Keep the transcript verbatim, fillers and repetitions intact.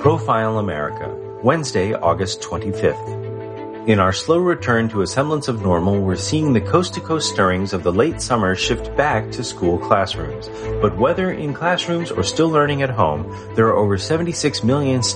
Profile America, Wednesday, August twenty-fifth. In our slow return to a semblance of normal, we're seeing the coast-to-coast stirrings of the late summer shift back to school classrooms. But whether in classrooms or still learning at home, there are over seventy-six million